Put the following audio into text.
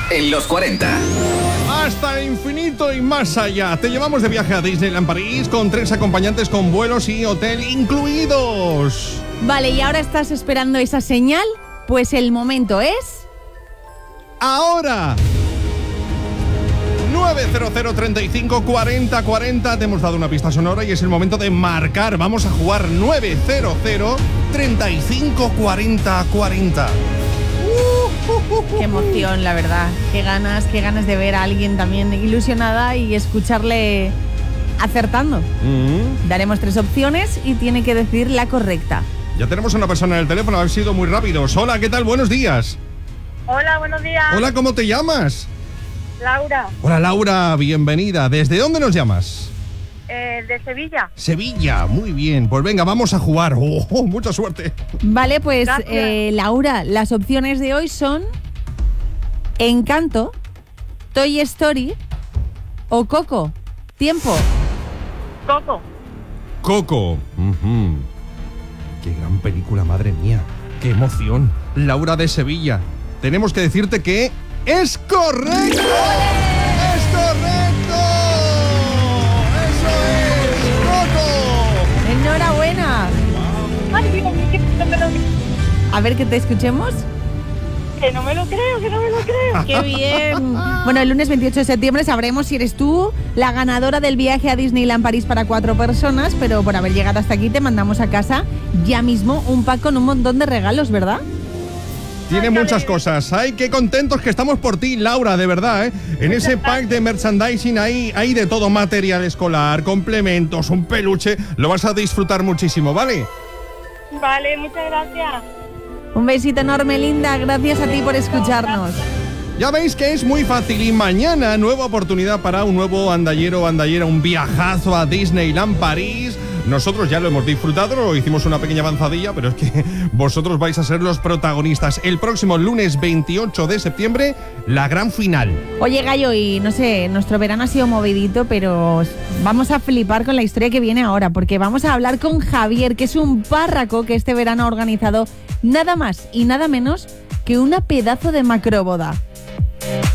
en los 40. Hasta el infinito y más allá. Te llevamos de viaje a Disneyland París con 3 acompañantes con vuelos y hotel incluidos. Vale, ¿y ahora estás esperando esa señal? Pues el momento es... ¡ahora! 900 35 40 40. Te hemos dado una pista sonora y es el momento de marcar. Vamos a jugar 900 35 40 40. Qué emoción, la verdad. Qué ganas de ver a alguien también ilusionada y escucharle acertando. Daremos 3 opciones y tiene que decir la correcta. Ya tenemos una persona en el teléfono, han sido muy rápidos. Hola, ¿qué tal? Buenos días. Hola, buenos días. Hola, ¿cómo te llamas? Laura, Hola, Laura, bienvenida. ¿Desde dónde nos llamas? de Sevilla. Sevilla, muy bien. Pues venga, vamos a jugar. Mucha suerte. Vale, pues Gracias. Laura, las opciones de hoy son Encanto, Toy Story o Coco. Tiempo. Coco. Coco. Ujú. Qué gran película, madre mía. Qué emoción. Laura de Sevilla. Tenemos que decirte que es correcto. ¡Es correcto! ¡Eso es! ¡Coco! Enhorabuena. Ay, Dios mío, que no me lo A ver, que te escuchemos. que no me lo creo, que no me lo creo. ¡Qué bien! Bueno, el lunes 28 de septiembre sabremos si eres tú la ganadora del viaje a Disneyland París para 4 personas, pero por haber llegado hasta aquí te mandamos a casa ya mismo un pack con un montón de regalos, ¿verdad? Tiene muchas cosas. ¡Ay, qué contentos que estamos por ti, Laura, de verdad, ¿eh? En ese pack de merchandising hay de todo, material escolar, complementos, un peluche. Lo vas a disfrutar muchísimo, ¿vale? Vale, muchas gracias. Un besito enorme, linda. Gracias a ti por escucharnos. Ya veis que es muy fácil y mañana nueva oportunidad para un nuevo andallero o andallera, un viajazo a Disneyland París. Nosotros ya lo hemos disfrutado, hicimos una pequeña avanzadilla, pero es que vosotros vais a ser los protagonistas. El próximo lunes 28 de septiembre, la gran final. Oye, Gallo, y no sé, nuestro verano ha sido movidito, pero vamos a flipar con la historia que viene ahora, porque vamos a hablar con Javier, que es un párraco que este verano ha organizado nada más y nada menos que una pedazo de macroboda.